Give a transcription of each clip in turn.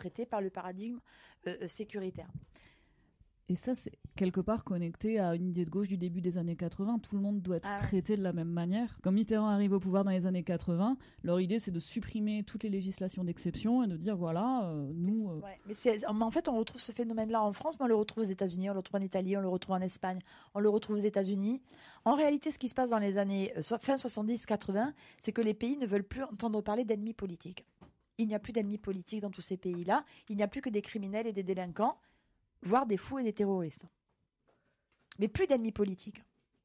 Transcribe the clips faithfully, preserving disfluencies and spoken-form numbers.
traiter par le paradigme euh, sécuritaire. Et ça, c'est quelque part connecté à une idée de gauche du début des années quatre-vingts. Tout le monde doit être ah ouais. traité de la même manière. Quand Mitterrand arrive au pouvoir dans les années quatre-vingts, leur idée, c'est de supprimer toutes les législations d'exception et de dire, voilà, euh, nous... Euh... Ouais. Mais c'est, en fait, on retrouve ce phénomène-là en France, mais on le retrouve aux États-Unis, on le retrouve en Italie, on le retrouve en Espagne, on le retrouve aux États-Unis. En réalité, ce qui se passe dans les années euh, fin soixante-dix quatre-vingts, c'est que les pays ne veulent plus entendre parler d'ennemis politiques. Il n'y a plus d'ennemis politiques dans tous ces pays-là. Il n'y a plus que des criminels et des délinquants, voire des fous et des terroristes. Mais plus d'ennemis politiques.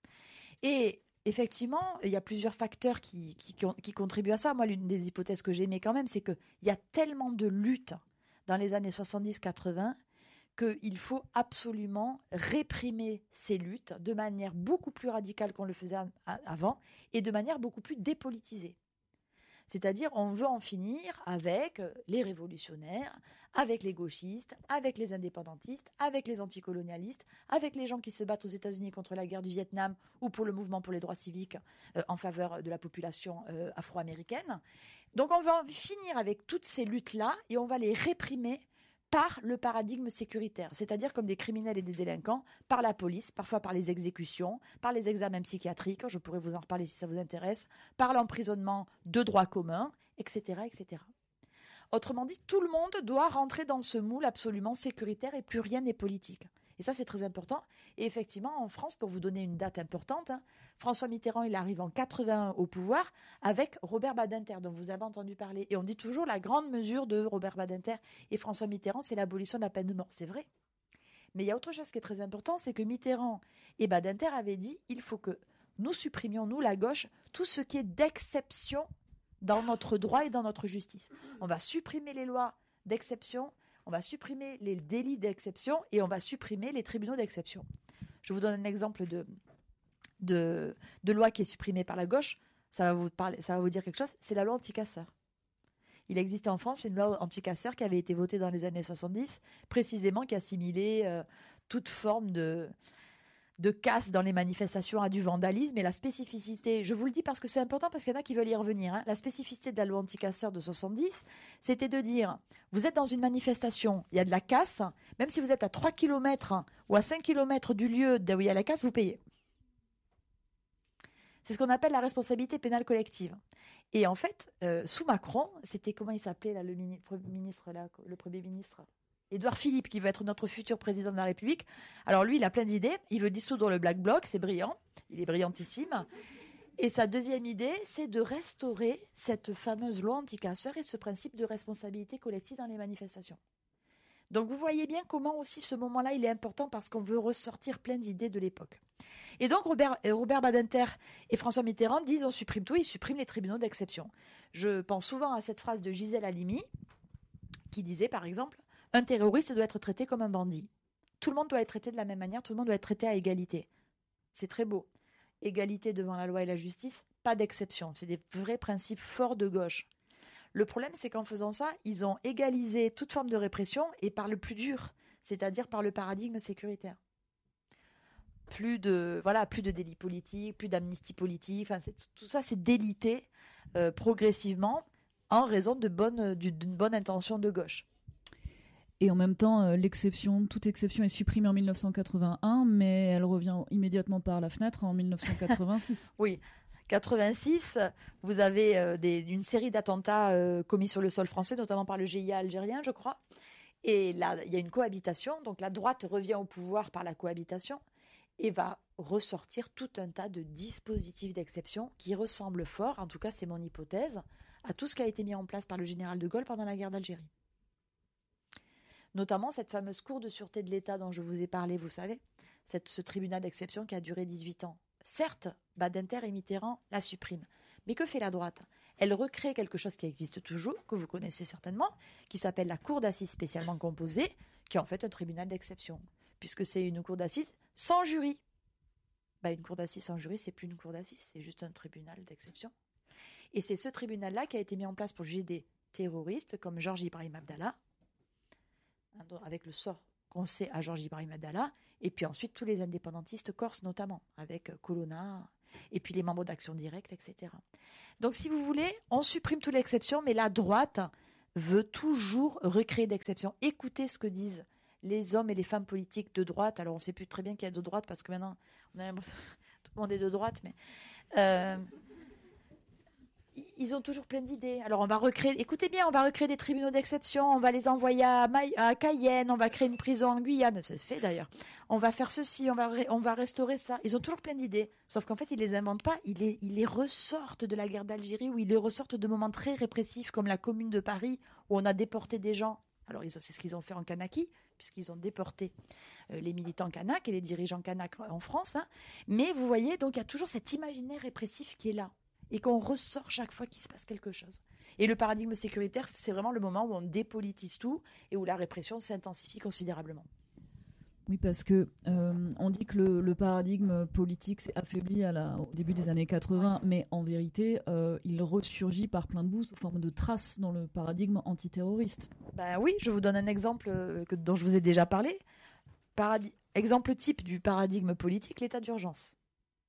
Et effectivement, il y a plusieurs facteurs qui, qui, qui contribuent à ça. Moi, l'une des hypothèses que j'aimais quand même, c'est qu'il y a tellement de luttes dans les années soixante-dix quatre-vingts qu'il faut absolument réprimer ces luttes de manière beaucoup plus radicale qu'on le faisait avant et de manière beaucoup plus dépolitisée. C'est-à-dire, on veut en finir avec les révolutionnaires, avec les gauchistes, avec les indépendantistes, avec les anticolonialistes, avec les gens qui se battent aux États-Unis contre la guerre du Vietnam ou pour le mouvement pour les droits civiques euh, en faveur de la population euh, afro-américaine. Donc, on va en finir avec toutes ces luttes-là et on va les réprimer par le paradigme sécuritaire, c'est-à-dire comme des criminels et des délinquants, par la police, parfois par les exécutions, par les examens psychiatriques, je pourrais vous en reparler si ça vous intéresse, par l'emprisonnement de droit commun, et cetera, et cetera. Autrement dit, tout le monde doit rentrer dans ce moule absolument sécuritaire et plus rien n'est politique. Et ça, c'est très important. Et effectivement, en France, pour vous donner une date importante, hein, François Mitterrand, il arrive en quatre-vingt-un au pouvoir avec Robert Badinter, dont vous avez entendu parler. Et on dit toujours la grande mesure de Robert Badinter et François Mitterrand, c'est l'abolition de la peine de mort. C'est vrai. Mais il y a autre chose qui est très important, c'est que Mitterrand et Badinter avaient dit il faut que nous supprimions, nous, la gauche, tout ce qui est d'exception dans notre droit et dans notre justice. On va supprimer les lois d'exception, on va supprimer les délits d'exception et on va supprimer les tribunaux d'exception. Je vous donne un exemple de, de, de loi qui est supprimée par la gauche. Ça va vous parler, ça va vous dire quelque chose. C'est la loi anti-casseurs. Il existait en France une loi anti-casseurs qui avait été votée dans les années soixante-dix, précisément qui assimilait euh, toute forme de... de casse dans les manifestations à du vandalisme. Et la spécificité, je vous le dis parce que c'est important, parce qu'il y en a qui veulent y revenir, hein, la spécificité de la loi anti-casseurs de soixante-dix, c'était de dire, vous êtes dans une manifestation, il y a de la casse, même si vous êtes à trois kilomètres ou à cinq kilomètres du lieu où il y a la casse, vous payez. C'est ce qu'on appelle la responsabilité pénale collective. Et en fait, euh, sous Macron, c'était, comment il s'appelait là, le mini- ministre, là, le Premier ministre Édouard Philippe, qui veut être notre futur président de la République. Alors lui, il a plein d'idées. Il veut dissoudre le Black Bloc, c'est brillant. Il est brillantissime. Et sa deuxième idée, c'est de restaurer cette fameuse loi anti-casseurs et ce principe de responsabilité collective dans les manifestations. Donc vous voyez bien comment aussi ce moment-là, il est important parce qu'on veut ressortir plein d'idées de l'époque. Et donc Robert, Robert Badinter et François Mitterrand disent on supprime tout, ils suppriment les tribunaux d'exception. Je pense souvent à cette phrase de Gisèle Halimi qui disait par exemple un terroriste doit être traité comme un bandit. Tout le monde doit être traité de la même manière, tout le monde doit être traité à égalité. C'est très beau. Égalité devant la loi et la justice, pas d'exception. C'est des vrais principes forts de gauche. Le problème, c'est qu'en faisant ça, ils ont égalisé toute forme de répression et par le plus dur, c'est-à-dire par le paradigme sécuritaire. Plus de, voilà, plus de délits politiques, plus d'amnistie politique, enfin, c'est, tout ça, c'est délité euh, progressivement en raison de bonne, d'une bonne intention de gauche. Et en même temps, euh, l'exception, toute exception est supprimée en mille neuf cent quatre-vingt-un, mais elle revient immédiatement par la fenêtre en mille neuf cent quatre-vingt-six. Oui, quatre-vingt-six, vous avez euh, des, une série d'attentats euh, commis sur le sol français, notamment par le G I A algérien, je crois. Et là, il y a une cohabitation, donc la droite revient au pouvoir par la cohabitation et va ressortir tout un tas de dispositifs d'exception qui ressemblent fort, en tout cas c'est mon hypothèse, à tout ce qui a été mis en place par le général de Gaulle pendant la guerre d'Algérie. Notamment cette fameuse cour de sûreté de l'État dont je vous ai parlé, vous savez, cette, ce tribunal d'exception qui a duré dix-huit ans. Certes, Badinter et Mitterrand la suppriment. Mais que fait la droite ? Elle recrée quelque chose qui existe toujours, que vous connaissez certainement, qui s'appelle la cour d'assises spécialement composée, qui est en fait un tribunal d'exception, puisque c'est une cour d'assises sans jury. Ben, une cour d'assises sans jury, c'est plus une cour d'assises, c'est juste un tribunal d'exception. Et c'est ce tribunal-là qui a été mis en place pour juger des terroristes comme Georges Ibrahim Abdallah, avec le sort qu'on sait à Georges Ibrahim Abdallah, et puis ensuite tous les indépendantistes corses notamment, avec Colonna, et puis les membres d'Action Directe, et cetera. Donc si vous voulez, on supprime toute l'exception, mais la droite veut toujours recréer d'exceptions. Écoutez ce que disent les hommes et les femmes politiques de droite. Alors, on ne sait plus très bien qu'il y a de droite parce que maintenant, on a l'impression que tout le monde est de droite, mais euh, ils ont toujours plein d'idées. Alors, on va recréer, écoutez bien, on va recréer des tribunaux d'exception, on va les envoyer à, Maï, à Cayenne, on va créer une prison en Guyane, c'est fait d'ailleurs. On va faire ceci, on va, on va restaurer ça. Ils ont toujours plein d'idées, sauf qu'en fait, ils les inventent pas, ils les, ils les ressortent de la guerre d'Algérie ou ils les ressortent de moments très répressifs comme la Commune de Paris où on a déporté des gens. Alors, c'est ce qu'ils ont fait en Kanaki, puisqu'ils ont déporté euh, les militants kanak et les dirigeants kanak en France. Hein. Mais vous voyez, donc il y a toujours cet imaginaire répressif qui est là et qu'on ressort chaque fois qu'il se passe quelque chose. Et le paradigme sécuritaire, c'est vraiment le moment où on dépolitise tout et où la répression s'intensifie considérablement. Oui, parce que euh, on dit que le, le paradigme politique s'est affaibli à la, au début des années quatre-vingts, mais en vérité, euh, il ressurgit par plein de bouts sous forme de traces dans le paradigme antiterroriste. Ben oui, je vous donne un exemple euh, que, dont je vous ai déjà parlé. Paradi- exemple type du paradigme politique, l'état d'urgence.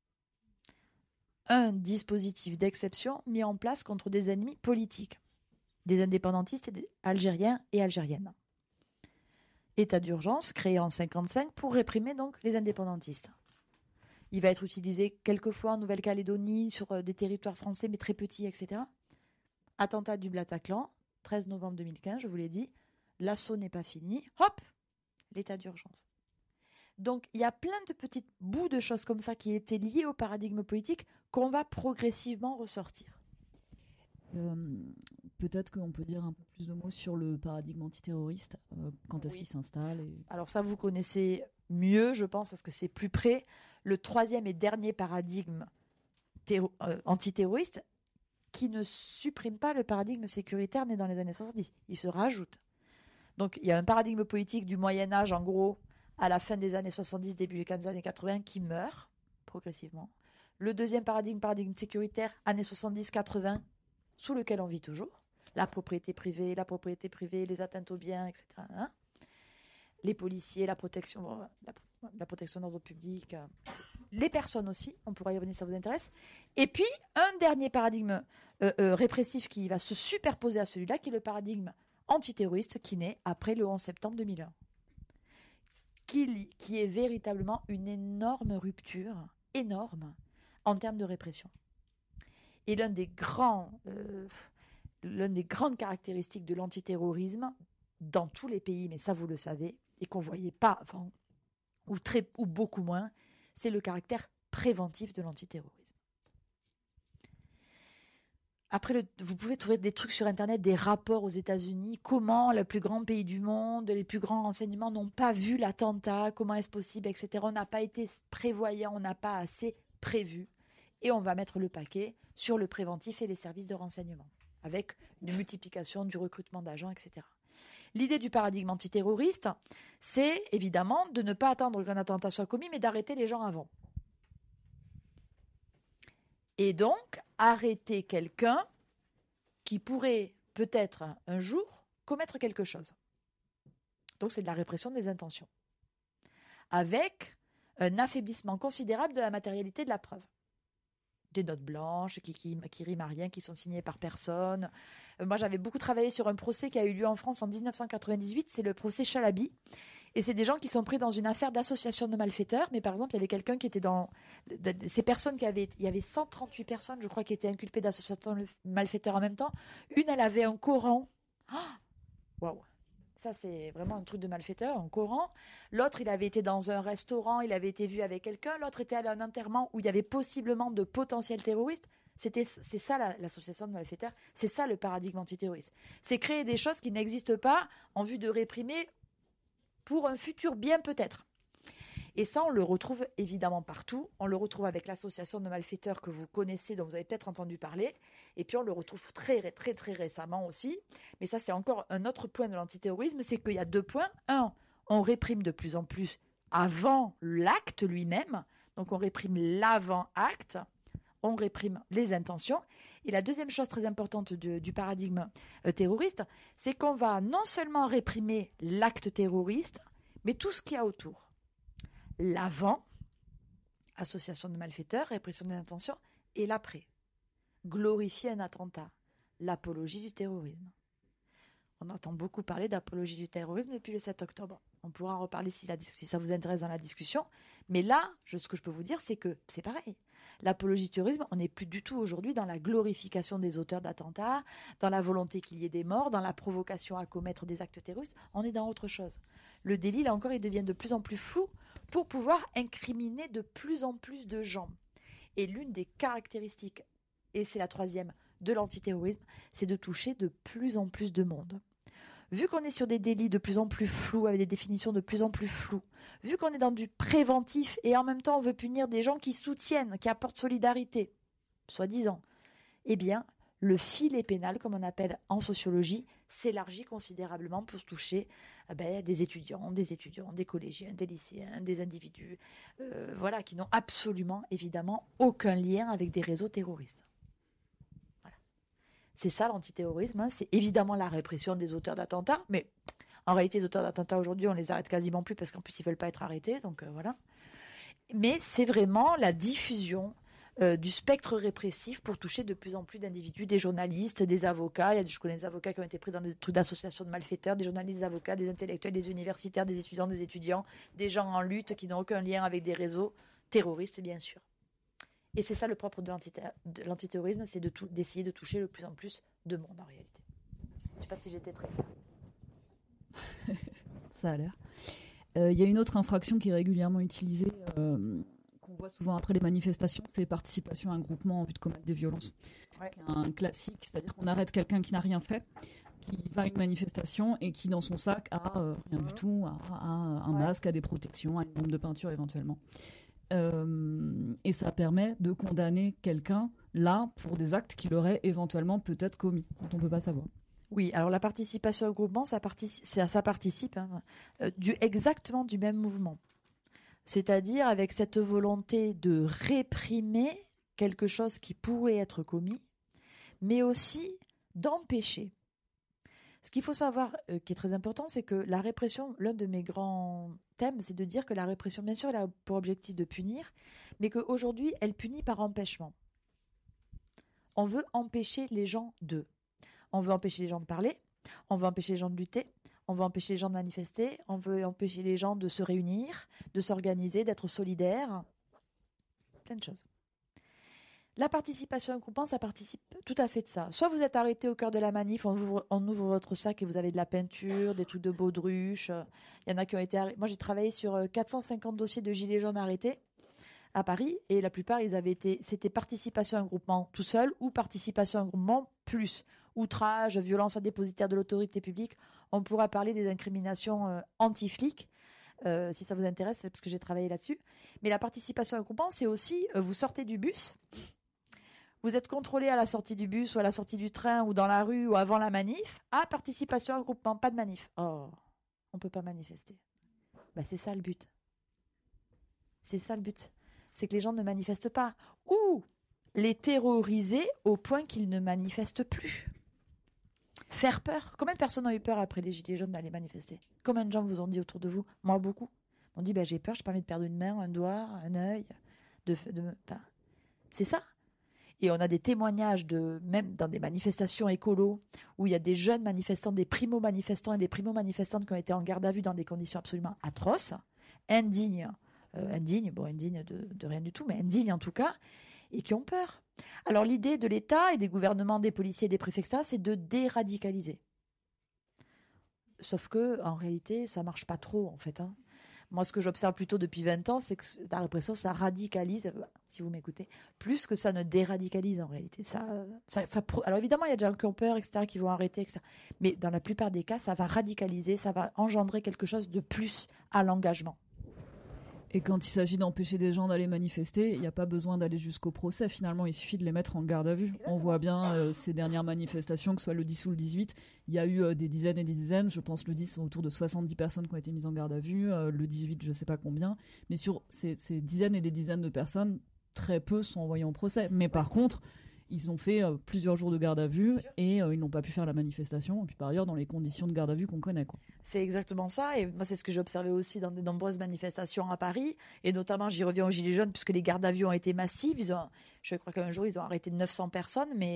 Un dispositif d'exception mis en place contre des ennemis politiques, des indépendantistes et des algériens et algériennes. État d'urgence créé en cinquante-cinq pour réprimer donc les indépendantistes. Il va être utilisé quelquefois en Nouvelle-Calédonie, sur euh, des territoires français, mais très petits, et cetera. Attentat du Bataclan, treize novembre deux mille quinze, je vous l'ai dit. L'assaut n'est pas fini. Hop, l'état d'urgence. Donc, il y a plein de petits bouts de choses comme ça qui étaient liés au paradigme politique qu'on va progressivement ressortir. Euh, peut-être qu'on peut dire un peu plus de mots sur le paradigme antiterroriste, euh, quand est-ce Oui. qu'il s'installe et... Alors ça, vous connaissez mieux, je pense, parce que c'est plus près. Le troisième et dernier paradigme terro- euh, antiterroriste qui ne supprime pas le paradigme sécuritaire né dans les années soixante-dix. Il se rajoute. Donc, il y a un paradigme politique du Moyen-Âge, en gros, à la fin des années soixante-dix, début des années quatre-vingts, qui meurt progressivement. Le deuxième paradigme, paradigme sécuritaire, années soixante-dix quatre-vingts, sous lequel on vit toujours. La propriété privée, la propriété privée, les atteintes aux biens, et cetera. Hein, les policiers, la protection, la, la protection d'ordre public, euh, les personnes aussi, on pourra y revenir si ça vous intéresse. Et puis, un dernier paradigme euh, euh, répressif qui va se superposer à celui-là, qui est le paradigme antiterroriste qui naît après le onze septembre deux mille un. Qui, qui est véritablement une énorme rupture, énorme, en termes de répression. Et l'un des grands, euh, l'une des grandes caractéristiques de l'antiterrorisme, dans tous les pays, mais ça vous le savez, et qu'on ne voyait pas, enfin, ou, très, ou beaucoup moins, c'est le caractère préventif de l'antiterrorisme. Après, le, vous pouvez trouver des trucs sur Internet, des rapports aux États-Unis, comment le plus grand pays du monde, les plus grands renseignements n'ont pas vu l'attentat, comment est-ce possible, et cetera. On n'a pas été prévoyant, on n'a pas assez prévu. Et on va mettre le paquet sur le préventif et les services de renseignement, avec une multiplication du recrutement d'agents, et cetera. L'idée du paradigme antiterroriste, c'est évidemment de ne pas attendre qu'un attentat soit commis, mais d'arrêter les gens avant. Et donc, arrêter quelqu'un qui pourrait peut-être un jour commettre quelque chose. Donc, c'est de la répression des intentions. Avec un affaiblissement considérable de la matérialité de la preuve. Des notes blanches qui, qui, qui riment à rien, qui sont signées par personne. Euh, moi, j'avais beaucoup travaillé sur un procès qui a eu lieu en France en dix-neuf cent quatre-vingt-dix-huit, c'est le procès Chalabi. Et c'est des gens qui sont pris dans une affaire d'association de malfaiteurs. Mais par exemple, il y avait quelqu'un qui était dans... Ces personnes qui avaient... Il y avait cent trente-huit personnes, je crois, qui étaient inculpées d'association de malfaiteurs en même temps. Une, elle avait un Coran. Waouh wow. Ça, c'est vraiment un truc de malfaiteur, un Coran. L'autre, il avait été dans un restaurant, il avait été vu avec quelqu'un. L'autre était allé à un enterrement où il y avait possiblement de potentiels terroristes. C'était, c'est ça la, l'association de malfaiteurs. C'est ça le paradigme antiterroriste. C'est créer des choses qui n'existent pas en vue de réprimer pour un futur bien peut-être. Et ça, on le retrouve évidemment partout. On le retrouve avec l'association de malfaiteurs que vous connaissez, dont vous avez peut-être entendu parler. Et puis, on le retrouve très, très, très récemment aussi. Mais ça, c'est encore un autre point de l'antiterrorisme, c'est qu'il y a deux points. Un, on réprime de plus en plus avant l'acte lui-même. Donc, on réprime l'avant-acte. On réprime les intentions. Et la deuxième chose très importante de, du paradigme euh, terroriste, c'est qu'on va non seulement réprimer l'acte terroriste, mais tout ce qu'il y a autour. L'avant, association de malfaiteurs, répression des intentions, et l'après, glorifier un attentat, l'apologie du terrorisme. On entend beaucoup parler d'apologie du terrorisme depuis le sept octobre. On pourra en reparler si, la, si ça vous intéresse dans la discussion. Mais là, je, ce que je peux vous dire, c'est que c'est pareil. L'apologie du terrorisme, on n'est plus du tout aujourd'hui dans la glorification des auteurs d'attentats, dans la volonté qu'il y ait des morts, dans la provocation à commettre des actes terroristes. On est dans autre chose. Le délit, là encore, il devient de plus en plus flou pour pouvoir incriminer de plus en plus de gens. Et l'une des caractéristiques, et c'est la troisième, de l'antiterrorisme, c'est de toucher de plus en plus de monde. Vu qu'on est sur des délits de plus en plus flous, avec des définitions de plus en plus floues, vu qu'on est dans du préventif et en même temps on veut punir des gens qui soutiennent, qui apportent solidarité, soi-disant, eh bien, le filet pénal, comme on appelle en sociologie, s'élargit considérablement pour toucher eh ben, des étudiants, des étudiants, des collégiens, des lycéens, des individus, euh, voilà, qui n'ont absolument, évidemment, aucun lien avec des réseaux terroristes. C'est ça l'antiterrorisme, hein. C'est évidemment la répression des auteurs d'attentats, mais en réalité les auteurs d'attentats aujourd'hui on les arrête quasiment plus parce qu'en plus ils veulent pas être arrêtés, donc euh, voilà. Mais c'est vraiment la diffusion euh, du spectre répressif pour toucher de plus en plus d'individus, des journalistes, des avocats. Il y a, je connais des avocats qui ont été pris dans des trucs d'associations de malfaiteurs, des journalistes, des avocats, des intellectuels, des universitaires, des étudiants, des étudiants, des gens en lutte qui n'ont aucun lien avec des réseaux terroristes bien sûr. Et c'est ça le propre de, l'antiter- de l'antiterrorisme, c'est de tout, d'essayer de toucher le plus en plus de monde en réalité. Je ne sais pas si j'étais très claire. Ça a l'air. Il euh, y a une autre infraction qui est régulièrement utilisée, euh, qu'on voit souvent après les manifestations, c'est participation à un groupement en vue de commettre des violences. Ouais. Un classique, c'est-à-dire qu'on arrête quelqu'un qui n'a rien fait, qui va à une manifestation et qui dans son sac a euh, rien mmh. du tout, a, a un ouais. masque, a des protections, a une bombe de peinture éventuellement. Euh, et ça permet de condamner quelqu'un là pour des actes qu'il aurait éventuellement peut-être commis, dont on ne peut pas savoir. Oui, alors la participation au groupement, ça participe, ça, ça participe hein, euh, du, exactement du même mouvement. C'est-à-dire avec cette volonté de réprimer quelque chose qui pourrait être commis, mais aussi d'empêcher. Ce qu'il faut savoir, euh, qui est très important, c'est que la répression, l'un de mes grands thèmes, c'est de dire que la répression, bien sûr, elle a pour objectif de punir, mais qu'aujourd'hui, elle punit par empêchement. On veut empêcher les gens de. On veut empêcher les gens de parler, on veut empêcher les gens de lutter, on veut empêcher les gens de manifester, on veut empêcher les gens de se réunir, de s'organiser, d'être solidaires. Plein de choses. La participation au groupement, ça participe tout à fait de ça. Soit vous êtes arrêté au cœur de la manif, on ouvre, on ouvre votre sac et vous avez de la peinture, des trucs de baudruche. Il y en a qui ont été arrêtés. Moi, j'ai travaillé sur quatre cent cinquante dossiers de gilets jaunes arrêtés à Paris et la plupart, ils avaient été, c'était participation à un groupement tout seul ou participation à un groupement plus outrage, violence à dépositaire de l'autorité publique. On pourra parler des incriminations euh, anti-flics. Euh, si ça vous intéresse, parce que j'ai travaillé là-dessus. Mais la participation à un groupement, c'est aussi, euh, vous sortez du bus, vous êtes contrôlé à la sortie du bus ou à la sortie du train ou dans la rue ou avant la manif. Ah, participation à un groupement, pas de manif. Oh, on ne peut pas manifester. Bah, c'est ça le but. C'est ça le but. C'est que les gens ne manifestent pas. Ou les terroriser au point qu'ils ne manifestent plus. Faire peur. Combien de personnes ont eu peur après les gilets jaunes d'aller manifester? Combien de gens vous ont dit autour de vous? Moi, beaucoup. On dit, bah, j'ai peur, je n'ai pas envie de perdre une main, un doigt, un œil. De, de, enfin, c'est ça. Et on a des témoignages, de, même dans des manifestations écolos, où il y a des jeunes manifestants, des primo-manifestants et des primo-manifestantes qui ont été en garde à vue dans des conditions absolument atroces, indignes, euh, indignes, bon, indignes de, de rien du tout, mais indignes en tout cas, et qui ont peur. Alors l'idée de l'État et des gouvernements, des policiers, des préfets, ça, c'est de déradicaliser. Sauf que, en réalité, ça marche pas trop, en fait, hein. Moi, ce que j'observe plutôt depuis vingt ans, c'est que la répression, ça radicalise, si vous m'écoutez, plus que ça ne déradicalise en réalité. Ça, ça, ça, alors évidemment, il y a des gens qui ont peur, et cetera, qui vont arrêter, et cetera. Mais dans la plupart des cas, ça va radicaliser, ça va engendrer quelque chose de plus à l'engagement. Et quand il s'agit d'empêcher des gens d'aller manifester, il n'y a pas besoin d'aller jusqu'au procès. Finalement, il suffit de les mettre en garde à vue. Exactement. On voit bien euh, ces dernières manifestations, que ce soit le dix ou le dix-huit, il y a eu euh, des dizaines et des dizaines. Je pense le dix, autour de soixante-dix personnes qui ont été mises en garde à vue. Euh, le dix-huit, je ne sais pas combien. Mais sur ces, ces dizaines et des dizaines de personnes, très peu sont envoyés en procès. Mais par contre, ils ont fait euh, plusieurs jours de garde à vue et euh, ils n'ont pas pu faire la manifestation. Et puis par ailleurs, dans les conditions de garde à vue qu'on connaît, quoi. C'est exactement ça. Et moi, c'est ce que j'ai observé aussi dans de nombreuses manifestations à Paris. Et notamment, j'y reviens aux Gilets jaunes, puisque les gardes à vue ont été massives. Ils ont, je crois qu'un jour, ils ont arrêté neuf cents personnes. Mais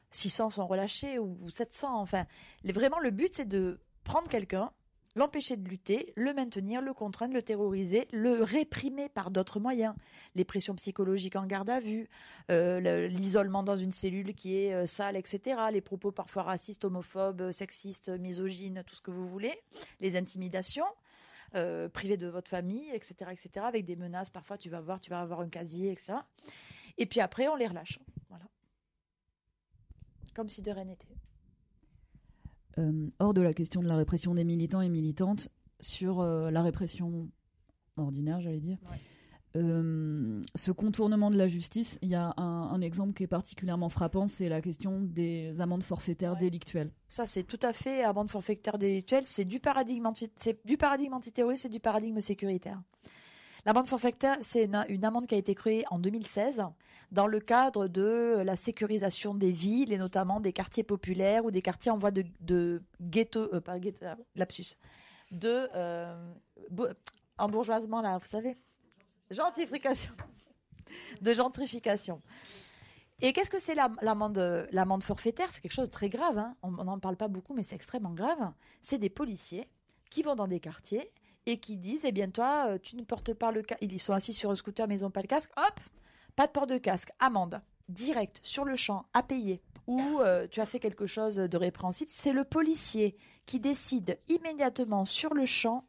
six cents sont relâchés ou sept cents. Enfin, les, vraiment, le but, c'est de prendre quelqu'un, l'empêcher de lutter, le maintenir, le contraindre, le terroriser, le réprimer par d'autres moyens. Les pressions psychologiques en garde à vue, euh, le, l'isolement dans une cellule qui est euh, sale, et cetera. Les propos parfois racistes, homophobes, sexistes, misogynes, tout ce que vous voulez. Les intimidations, euh, privés de votre famille, et cetera, et cetera. Avec des menaces, parfois tu vas voir, tu vas avoir un casier, et cetera. Et puis après, on les relâche. Voilà. Comme si de rien n'était. Euh, hors de la question de la répression des militants et militantes, sur euh, la répression ordinaire, j'allais dire, ouais. euh, ce contournement de la justice, il y a un, un exemple qui est particulièrement frappant, c'est la question des amendes forfaitaires ouais. délictuelles. Ça, c'est tout à fait amende forfaitaire délictuelle, c'est du paradigme, anti- c'est du paradigme antiterroriste, c'est du paradigme sécuritaire. L'amende forfaitaire, c'est une, une amende qui a été créée en deux mille seize dans le cadre de la sécurisation des villes et notamment des quartiers populaires ou des quartiers en voie de, de ghetto, euh, pas ghetto, lapsus, de euh, bo- embourgeoisement là, vous savez, gentrification, de gentrification. Et qu'est-ce que c'est la, l'amende, l'amende forfaitaire ? C'est quelque chose de très grave, hein. On n'en parle pas beaucoup, mais c'est extrêmement grave. C'est des policiers qui vont dans des quartiers et qui disent, eh bien toi, tu ne portes pas le casque. Ils sont assis sur un scooter, mais ils n'ont pas le casque. Hop, pas de port de casque, amende, direct, sur le champ, à payer. Ou euh, tu as fait quelque chose de répréhensible. C'est le policier qui décide immédiatement sur le champ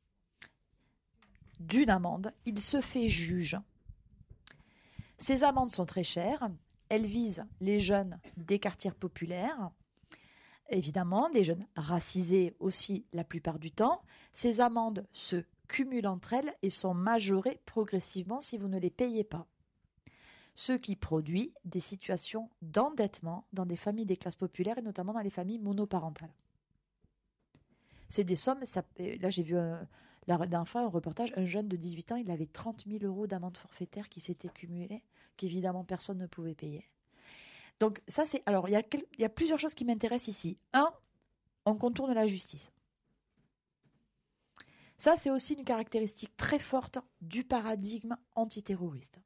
d'une amende. Il se fait juge. Ces amendes sont très chères. Elles visent les jeunes des quartiers populaires. Évidemment, des jeunes racisés aussi la plupart du temps. Ces amendes se cumulent entre elles et sont majorées progressivement si vous ne les payez pas. Ce qui produit des situations d'endettement dans des familles des classes populaires et notamment dans les familles monoparentales. C'est des sommes, ça, là j'ai vu un, la dernière fois un reportage, un jeune de dix-huit ans, il avait trente mille euros d'amende forfaitaire qui s'étaient cumulées, qu'évidemment personne ne pouvait payer. Donc ça c'est, alors il y a, quel, il y a plusieurs choses qui m'intéressent ici. Un, on contourne la justice. Ça c'est aussi une caractéristique très forte du paradigme antiterroriste.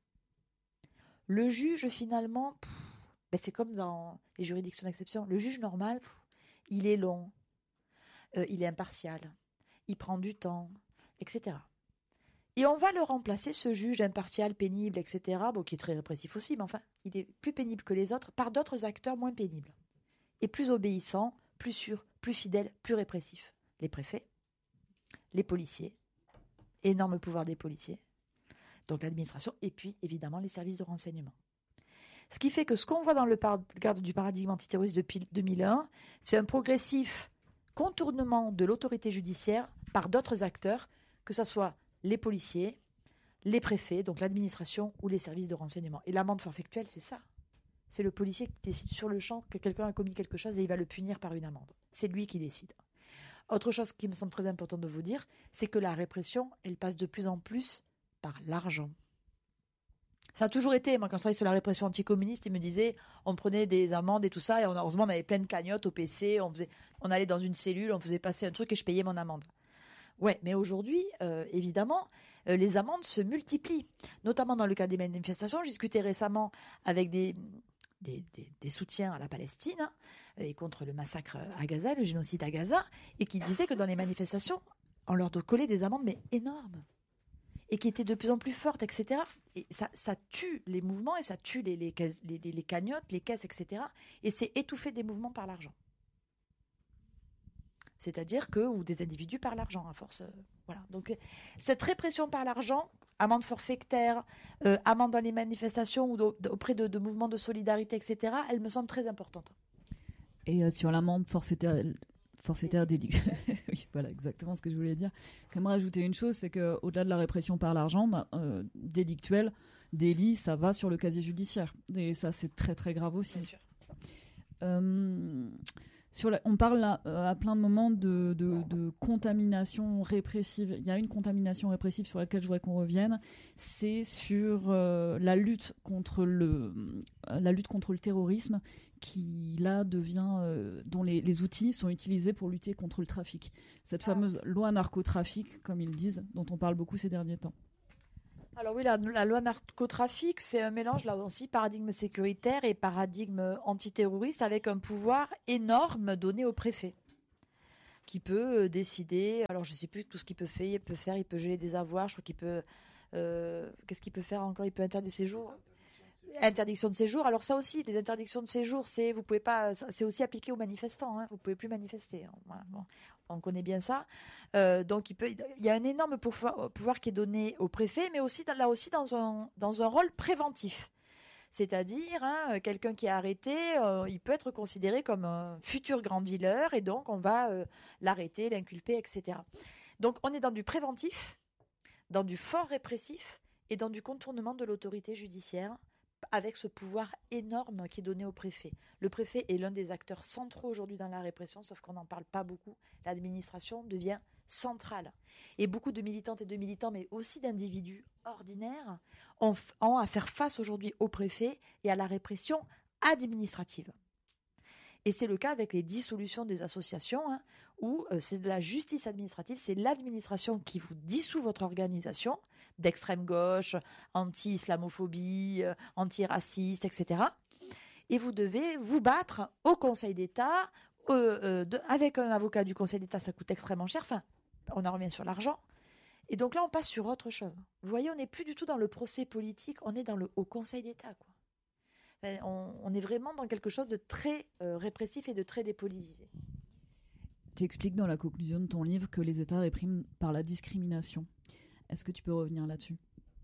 Le juge, finalement, pff, ben c'est comme dans les juridictions d'exception. Le juge normal, pff, il est long, euh, il est impartial, il prend du temps, et cetera. Et on va le remplacer, ce juge impartial, pénible, et cetera, bon, qui est très répressif aussi, mais enfin, il est plus pénible que les autres, par d'autres acteurs moins pénibles. Et plus obéissants, plus sûrs, plus fidèles, plus répressifs. Les préfets, les policiers, énorme pouvoir des policiers, donc l'administration, et puis évidemment les services de renseignement. Ce qui fait que ce qu'on voit dans le cadre du paradigme antiterroriste depuis deux mille un, c'est un progressif contournement de l'autorité judiciaire par d'autres acteurs, que ce soit les policiers, les préfets, donc l'administration ou les services de renseignement. Et l'amende forfaituelle, c'est ça. C'est le policier qui décide sur le champ que quelqu'un a commis quelque chose et il va le punir par une amende. C'est lui qui décide. Autre chose qui me semble très important de vous dire, c'est que la répression, elle passe de plus en plus par l'argent. Ça a toujours été, moi quand je travaillais sur la répression anticommuniste, ils me disaient, on prenait des amendes et tout ça, et on, heureusement on avait plein de cagnottes au P C, on, faisait, on allait dans une cellule, on faisait passer un truc et je payais mon amende. Ouais, mais aujourd'hui, euh, évidemment, euh, les amendes se multiplient, notamment dans le cas des manifestations. J'ai discuté récemment avec des, des, des, des soutiens à la Palestine hein, et contre le massacre à Gaza, le génocide à Gaza, et qui disaient que dans les manifestations, on leur collait des amendes mais énormes. Et qui étaient de plus en plus fortes, et cetera. Et ça, ça tue les mouvements et ça tue les, les, caisses, les, les, les cagnottes, les caisses, et cetera. Et c'est étouffer des mouvements par l'argent. C'est-à-dire que, ou des individus par l'argent, à force. Euh, voilà. Donc, cette répression par l'argent, amende forfaitaire, euh, amende dans les manifestations ou do, auprès de, de mouvements de solidarité, et cetera, elle me semble très importante. Et euh, sur l'amende forfaitaire. Forfaitaire délictuelle. Oui, voilà exactement ce que je voulais dire. J'aimerais ajouter une chose, c'est qu'au-delà de la répression par l'argent, bah, euh, délictuelle, délit, ça va sur le casier judiciaire. Et ça, c'est très très grave aussi. Bien sûr. Euh, sur la, on parle à, à plein de moments de, de, de contamination répressive. Il y a une contamination répressive sur laquelle je voudrais qu'on revienne. C'est sur euh, la lutte contre le, la lutte contre le terrorisme, qui là devient, euh, dont les, les outils sont utilisés pour lutter contre le trafic. Cette fameuse loi narcotrafic, comme ils disent, dont on parle beaucoup ces derniers temps. Alors oui, la, la loi narcotrafic, c'est un mélange là aussi paradigme sécuritaire et paradigme antiterroriste avec un pouvoir énorme donné au préfet qui peut euh, décider. Alors je sais plus tout ce qu'il peut faire. Il peut faire, il peut geler des avoirs. Je crois qu'il peut. Euh, qu'est-ce qu'il peut faire encore? Il peut interdire le séjour. Interdiction de séjour. Alors ça aussi, les interdictions de séjour, c'est vous pouvez pas, c'est aussi appliqué aux manifestants. Hein, vous pouvez plus manifester. Voilà, bon, on connaît bien ça. Euh, donc il peut, il y a un énorme pouvoir, pouvoir qui est donné au préfet, mais aussi là aussi dans un dans un rôle préventif. C'est-à-dire, hein, quelqu'un qui est arrêté, euh, il peut être considéré comme un futur grand dealer et donc on va euh, l'arrêter, l'inculper, et cetera. Donc on est dans du préventif, dans du fort répressif et dans du contournement de l'autorité judiciaire avec ce pouvoir énorme qui est donné au préfet. Le préfet est l'un des acteurs centraux aujourd'hui dans la répression, sauf qu'on n'en parle pas beaucoup. L'administration devient centrale. Et beaucoup de militantes et de militants, mais aussi d'individus ordinaires, ont, ont à faire face aujourd'hui au préfet et à la répression administrative. Et c'est le cas avec les dissolutions des associations, hein, où euh, c'est de la justice administrative, c'est l'administration qui vous dissout votre organisation, d'extrême gauche, anti-islamophobie, euh, anti-raciste, et cetera. Et vous devez vous battre au Conseil d'État, euh, euh, de, avec un avocat du Conseil d'État, ça coûte extrêmement cher, enfin, on en revient sur l'argent. Et donc là, on passe sur autre chose. Vous voyez, on n'est plus du tout dans le procès politique, on est dans le, au Conseil d'État, quoi. Enfin, on, on est vraiment dans quelque chose de très euh, répressif et de très dépolitisé. Tu expliques dans la conclusion de ton livre que les États répriment par la discrimination. Est-ce que tu peux revenir là-dessus ?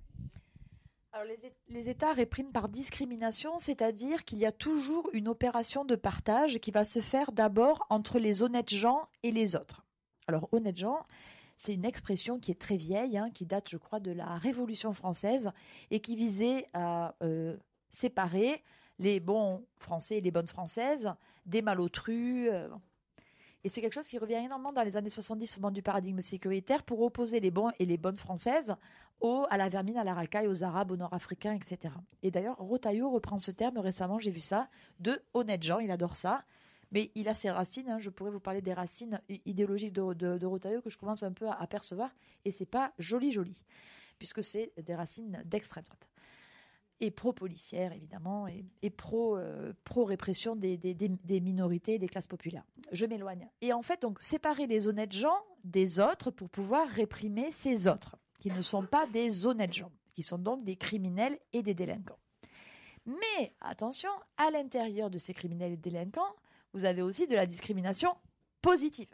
Alors les, les États répriment par discrimination, c'est-à-dire qu'il y a toujours une opération de partage qui va se faire d'abord entre les honnêtes gens et les autres. Alors honnêtes gens, c'est une expression qui est très vieille, hein, qui date, je crois, de la Révolution française et qui visait à euh, séparer les bons Français et les bonnes Françaises des malotrus. Euh, Et c'est quelque chose qui revient énormément dans les années soixante-dix au moment du paradigme sécuritaire pour opposer les bons et les bonnes françaises aux, à la vermine, à la racaille, aux Arabes, aux Nord-Africains, et cetera. Et d'ailleurs, Rotaillot reprend ce terme récemment, j'ai vu ça, de honnêtes gens, il adore ça. Mais il a ses racines, hein, je pourrais vous parler des racines idéologiques de, de, de Rotaillot que je commence un peu à apercevoir. Et c'est pas joli joli, puisque c'est des racines d'extrême droite. Et pro-policière, évidemment, et, et pro, euh, pro-répression des, des, des, des minorités et des classes populaires. Je m'éloigne. Et en fait, donc, séparer les honnêtes gens des autres pour pouvoir réprimer ces autres, qui ne sont pas des honnêtes gens, qui sont donc des criminels et des délinquants. Mais, attention, à l'intérieur de ces criminels et délinquants, vous avez aussi de la discrimination positive.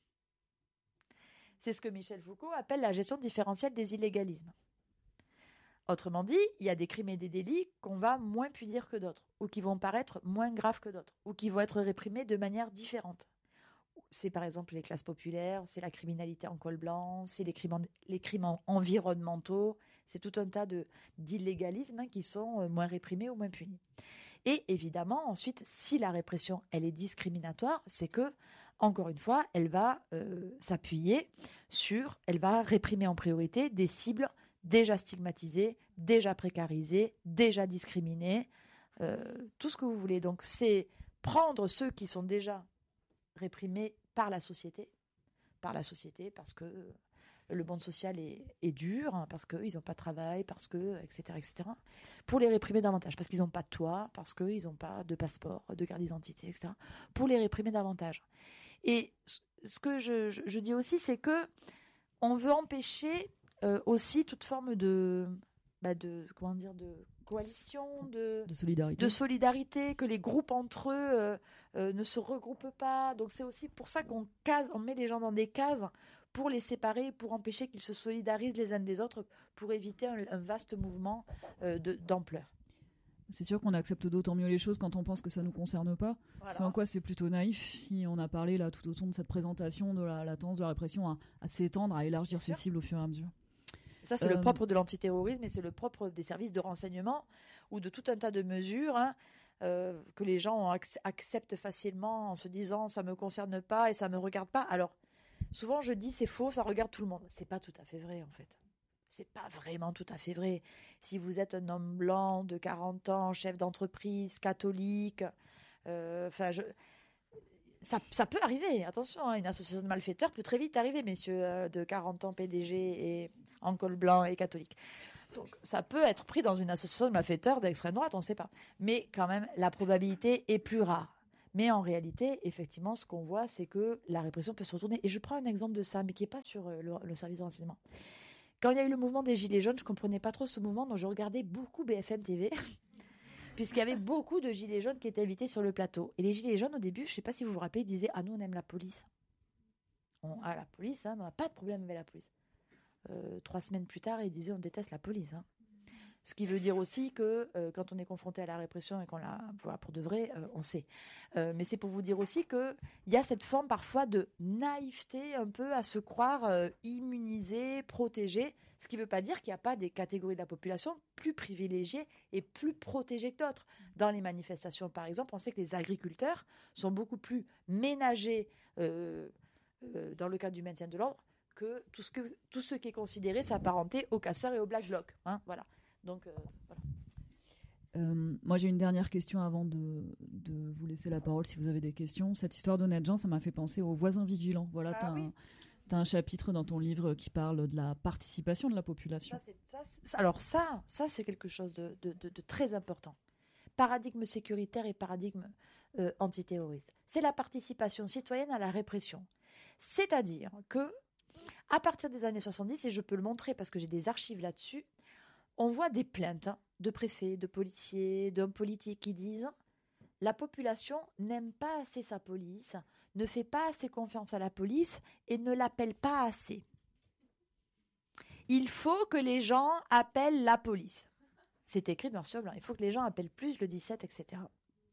C'est ce que Michel Foucault appelle la gestion différentielle des illégalismes. Autrement dit, il y a des crimes et des délits qu'on va moins punir que d'autres, ou qui vont paraître moins graves que d'autres, ou qui vont être réprimés de manière différente. C'est par exemple les classes populaires, c'est la criminalité en col blanc, c'est les crimes, en, les crimes en, environnementaux, c'est tout un tas de, d'illégalismes hein, qui sont moins réprimés ou moins punis. Et évidemment, ensuite, si la répression elle est discriminatoire, c'est que, encore une fois, elle va euh, s'appuyer sur, elle va réprimer en priorité des cibles déjà stigmatisés, déjà précarisés, déjà discriminés, euh, tout ce que vous voulez. Donc c'est prendre ceux qui sont déjà réprimés par la société, par la société parce que le monde social est, est dur, hein, parce qu'ils n'ont pas de travail, parce que, et cetera, et cetera, pour les réprimer davantage, parce qu'ils n'ont pas de toit, parce qu'ils n'ont pas de passeport, de carte d'identité, et cetera, pour les réprimer davantage. Et ce que je, je, je dis aussi, c'est que on veut empêcher Euh, aussi toute forme de, bah de comment dire de coalition, de, de solidarité, de solidarité, que les groupes entre eux euh, euh, ne se regroupent pas. Donc c'est aussi pour ça qu'on case, on met les gens dans des cases pour les séparer, pour empêcher qu'ils se solidarisent les uns des autres, pour éviter un, un vaste mouvement euh, de, d'ampleur. C'est sûr qu'on accepte d'autant mieux les choses quand on pense que ça ne nous concerne pas. Voilà. C'est en quoi c'est plutôt naïf si on a parlé là tout au long de cette présentation de la latence de la répression à, à s'étendre, à élargir ses cibles au fur et à mesure. Ça, c'est euh... le propre de l'antiterrorisme et c'est le propre des services de renseignement ou de tout un tas de mesures hein, euh, que les gens ac- acceptent facilement en se disant ça ne me concerne pas et ça ne me regarde pas. Alors, souvent, je dis c'est faux, ça regarde tout le monde. C'est pas tout à fait vrai, en fait. C'est pas vraiment tout à fait vrai. Si vous êtes un homme blanc de quarante ans, chef d'entreprise, catholique, euh, enfin, je... Ça, ça peut arriver, attention, hein, une association de malfaiteurs peut très vite arriver, messieurs euh, de quarante ans, P D G et en col blanc et catholique. Donc, ça peut être pris dans une association de malfaiteurs d'extrême droite, on ne sait pas. Mais quand même, la probabilité est plus rare. Mais en réalité, effectivement, ce qu'on voit, c'est que la répression peut se retourner. Et je prends un exemple de ça, mais qui n'est pas sur le, le service de renseignement. Quand il y a eu le mouvement des Gilets jaunes, je ne comprenais pas trop ce mouvement, donc je regardais beaucoup B F M T V, puisqu'il y avait beaucoup de Gilets jaunes qui étaient invités sur le plateau. Et les Gilets jaunes, au début, je ne sais pas si vous vous rappelez, ils disaient « Ah, nous, on aime la police. On a la police, hein, on n'a pas de problème avec la police. Euh, » Trois semaines plus tard, ils disaient « On déteste la police. Hein. » Ce qui veut dire aussi que euh, quand on est confronté à la répression et qu'on la voit pour de vrai, euh, on sait. Euh, mais c'est pour vous dire aussi qu'il y a cette forme parfois de naïveté un peu à se croire euh, immunisé, protégé, ce qui ne veut pas dire qu'il n'y a pas des catégories de la population plus privilégiées et plus protégées que d'autres. Dans les manifestations, par exemple, on sait que les agriculteurs sont beaucoup plus ménagés euh, euh, dans le cadre du maintien de l'ordre que tout, ce que tout ce qui est considéré s'apparenter aux casseurs et aux black blocs. Hein, voilà. Donc, euh, voilà. Euh, moi, j'ai une dernière question avant de, de vous laisser la parole si vous avez des questions. Cette histoire d'honnêtes gens, ça m'a fait penser aux voisins vigilants. Voilà, ah, tu as oui. un, un chapitre dans ton livre qui parle de la participation de la population. Ça, c'est, ça, c'est, alors ça, ça, c'est quelque chose de, de, de, de très important. Paradigme sécuritaire et paradigme euh, antiterroriste. C'est la participation citoyenne à la répression. C'est-à-dire que, à partir des années soixante-dix, et je peux le montrer parce que j'ai des archives là-dessus, on voit des plaintes de préfets, de policiers, d'hommes politiques qui disent « La population n'aime pas assez sa police, ne fait pas assez confiance à la police et ne l'appelle pas assez. Il faut que les gens appellent la police. » C'est écrit noir sur blanc. Il faut que les gens appellent plus le dix-sept, et cetera.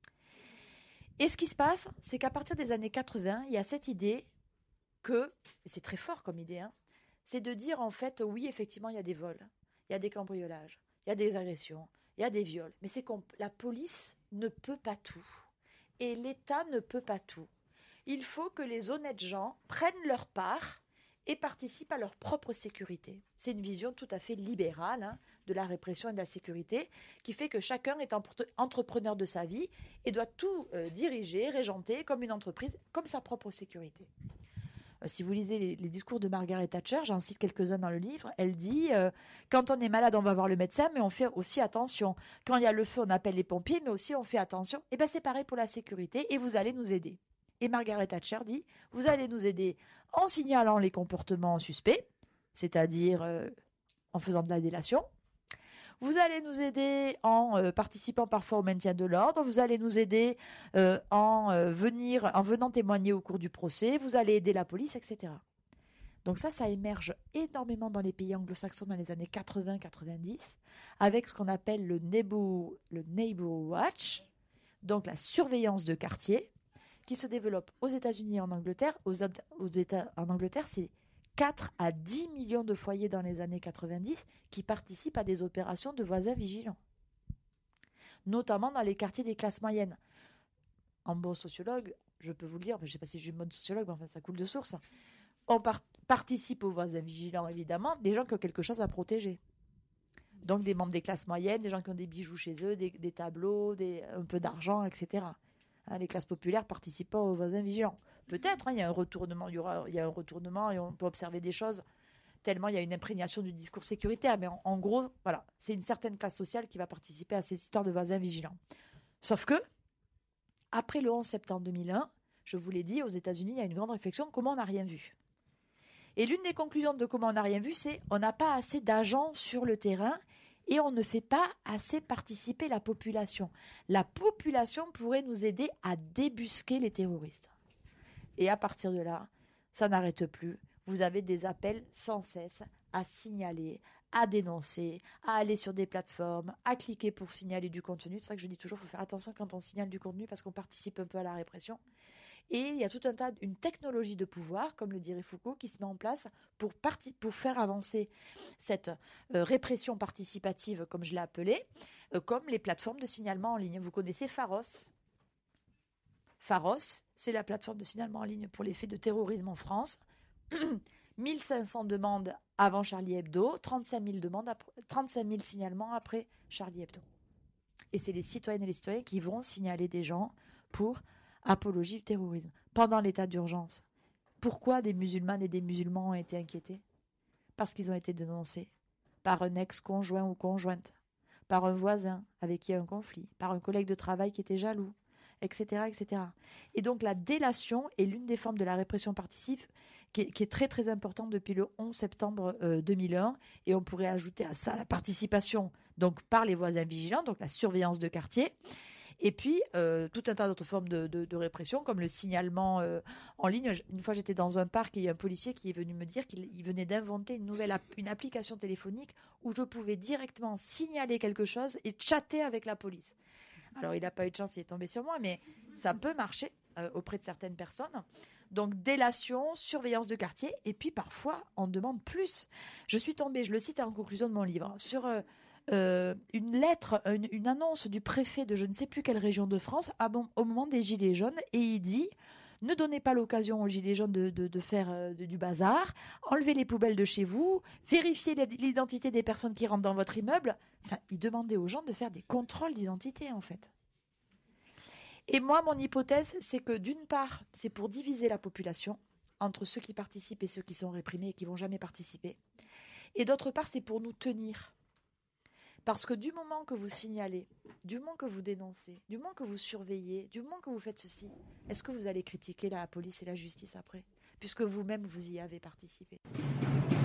Et ce qui se passe, c'est qu'à partir des années quatre-vingts, il y a cette idée que, et c'est très fort comme idée, hein, c'est de dire en fait, oui, effectivement, il y a des vols. Il y a des cambriolages, il y a des agressions, il y a des viols. Mais c'est que la police ne peut pas tout. Et l'État ne peut pas tout. Il faut que les honnêtes gens prennent leur part et participent à leur propre sécurité. C'est une vision tout à fait libérale hein, de la répression et de la sécurité qui fait que chacun est entrepreneur de sa vie et doit tout euh, diriger, régenter comme une entreprise, comme sa propre sécurité. Si vous lisez les, les discours de Margaret Thatcher, j'en cite quelques-uns dans le livre, elle dit euh, « Quand on est malade, on va voir le médecin, mais on fait aussi attention. Quand il y a le feu, on appelle les pompiers, mais aussi on fait attention. » Et bien c'est pareil pour la sécurité, et vous allez nous aider. Et Margaret Thatcher dit « Vous allez nous aider en signalant les comportements suspects, c'est-à-dire euh, en faisant de la délation. Vous allez nous aider en euh, participant parfois au maintien de l'ordre. Vous allez nous aider euh, en, euh, venir, en venant témoigner au cours du procès. Vous allez aider la police, et cetera. » Donc ça, ça émerge énormément dans les pays anglo-saxons dans les années quatre-vingts quatre-vingt-dix, avec ce qu'on appelle le neighbor, le neighbor watch, donc la surveillance de quartier, qui se développe aux États-Unis et en Angleterre. Aux, aux États, en Angleterre, c'est quatre à dix millions de foyers dans les années quatre-vingt-dix qui participent à des opérations de voisins vigilants, notamment dans les quartiers des classes moyennes. En bon sociologue, je peux vous le dire, je ne sais pas si je suis une bonne sociologue, mais enfin ça coule de source. On par- participe aux voisins vigilants, évidemment, des gens qui ont quelque chose à protéger. Donc des membres des classes moyennes, des gens qui ont des bijoux chez eux, des, des tableaux, des, un peu d'argent, et cetera. Hein, les classes populaires participent pas aux voisins vigilants. Peut-être, hein, il y a un retournement, il y aura, il y a un retournement et on peut observer des choses tellement il y a une imprégnation du discours sécuritaire. Mais en, en gros, voilà, c'est une certaine classe sociale qui va participer à ces histoires de voisins vigilants. Sauf que, après le onze septembre deux mille un, je vous l'ai dit, aux États-Unis, il y a une grande réflexion, comment on n'a rien vu. Et l'une des conclusions de comment on n'a rien vu, c'est on n'a pas assez d'agents sur le terrain et on ne fait pas assez participer la population. La population pourrait nous aider à débusquer les terroristes. Et à partir de là, ça n'arrête plus. Vous avez des appels sans cesse à signaler, à dénoncer, à aller sur des plateformes, à cliquer pour signaler du contenu. C'est ça que je dis toujours, il faut faire attention quand on signale du contenu parce qu'on participe un peu à la répression. Et il y a tout un tas, une technologie de pouvoir, comme le dirait Foucault, qui se met en place pour, parti, pour faire avancer cette euh, répression participative, comme je l'ai appelée, euh, comme les plateformes de signalement en ligne. Vous connaissez Pharos ? Pharos, c'est la plateforme de signalement en ligne pour les faits de terrorisme en France. mille cinq cents demandes avant Charlie Hebdo, trente-cinq mille, demandes après, trente-cinq mille signalements après Charlie Hebdo. Et c'est les citoyennes et les citoyens qui vont signaler des gens pour apologie du terrorisme pendant l'état d'urgence. Pourquoi des musulmanes et des musulmans ont été inquiétés ? Parce qu'ils ont été dénoncés par un ex-conjoint ou conjointe, par un voisin avec qui il y a un conflit, par un collègue de travail qui était jaloux, et cetera, et cetera. Et donc la délation est l'une des formes de la répression participe qui est, qui est très très importante depuis le onze septembre euh, deux mille un. Et on pourrait ajouter à ça la participation donc par les voisins vigilants, donc la surveillance de quartier. Et puis, euh, tout un tas d'autres formes de, de, de répression, comme le signalement euh, en ligne. Une fois, j'étais dans un parc et il y a un policier qui est venu me dire qu'il il venait d'inventer une nouvelle app- une application téléphonique où je pouvais directement signaler quelque chose et chatter avec la police. Alors, il n'a pas eu de chance, il est tombé sur moi, mais ça peut marcher euh, auprès de certaines personnes. Donc, délation, surveillance de quartier, et puis parfois, on demande plus. Je suis tombée, je le cite en conclusion de mon livre, sur... Euh, euh, une lettre, une, une annonce du préfet de je ne sais plus quelle région de France à bon, au moment des Gilets jaunes, et il dit ne donnez pas l'occasion aux Gilets jaunes de, de, de faire euh, de, du bazar, enlevez les poubelles de chez vous, vérifiez l'identité des personnes qui rentrent dans votre immeuble. Enfin, il demandait aux gens de faire des contrôles d'identité en fait. Et moi, mon hypothèse, c'est que d'une part, c'est pour diviser la population entre ceux qui participent et ceux qui sont réprimés et qui vont jamais participer. Et d'autre part, c'est pour nous tenir. Parce que du moment que vous signalez, du moment que vous dénoncez, du moment que vous surveillez, du moment que vous faites ceci, est-ce que vous allez critiquer la police et la justice après ? Puisque vous-même, vous y avez participé.